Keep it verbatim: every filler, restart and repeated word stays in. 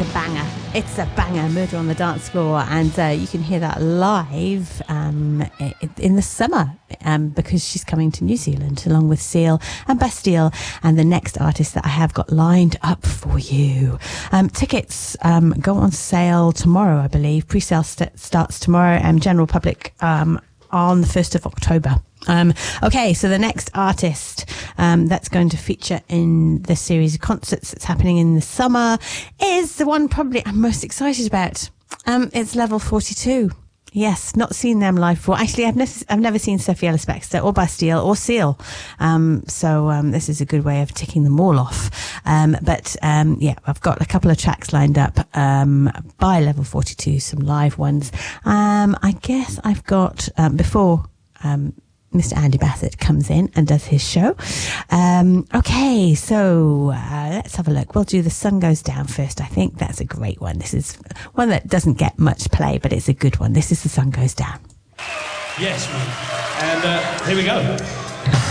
a banger. It's a banger, Murder on the Dance Floor, and uh, you can hear that live um, in the summer um, because she's coming to New Zealand along with Seal and Bastille and the next artist that I have got lined up for you. Um, tickets um, go on sale tomorrow, I believe. Pre-sale st- starts tomorrow, and general public um, on the first of October. Um, okay, so the next artist um, that's going to feature in the series of concerts that's happening in the summer is the one probably I'm most excited about. Um, it's Level forty-two. Yes, not seen them live before. Actually, I've never, I've never seen Sophie Ellis Bextor or Bastille or Seal. Um, so um, this is a good way of ticking them all off. Um, but um, yeah, I've got a couple of tracks lined up um, by Level forty-two, some live ones. Um, I guess I've got um, before. Um, Mister Andy Bassett comes in and does his show. Um, okay, so uh, let's have a look. We'll do The Sun Goes Down first. I think that's a great one. This is one that doesn't get much play, but it's a good one. This is The Sun Goes Down. Yes, man. And uh, here we go.